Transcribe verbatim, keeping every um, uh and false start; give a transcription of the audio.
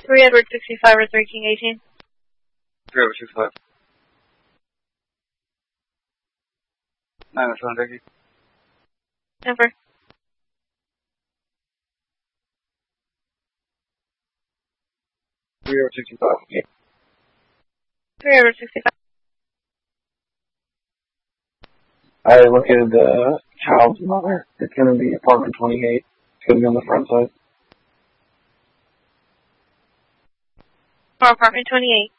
three Edward sixty-five or three King eighteen. three Edward sixty-five. nine oh seven Jackie. Over. three Edward sixty-five. Okay. three Edward sixty-five. I located the child's mother. It's going to be apartment twenty-eight. It's going to be on the front side. For apartment twenty-eight.